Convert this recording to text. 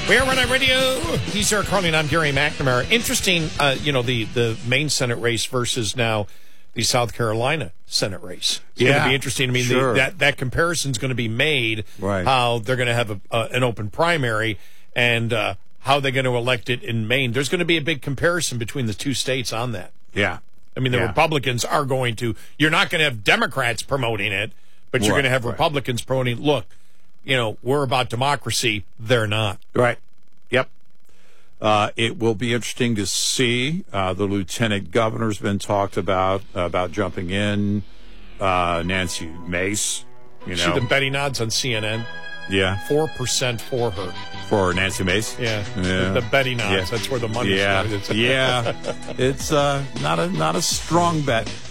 We are Red Eye Radio. He's Eric Carling. I'm Gary McNamara. Interesting, the Maine Senate race versus now the South Carolina Senate race. It's going to be interesting. I mean, sure. that comparison is going to be made. Right. How they're going to have an open primary and how they're going to elect it in Maine. There's going to be a big comparison between the two states on that. Yeah. I mean, the Republicans are going to. You're not going to have Democrats promoting it, but you're going to have Republicans promoting. Look, we're about democracy. They're not. Right. Yep. It will be interesting to see. The lieutenant governor's been talked about jumping in. Nancy Mace. See the Betty nods on CNN. Yeah. 4% for her. For Nancy Mace? Yeah. The Betty nods. Yeah. That's where the money's going. Yeah. It's not a strong bet.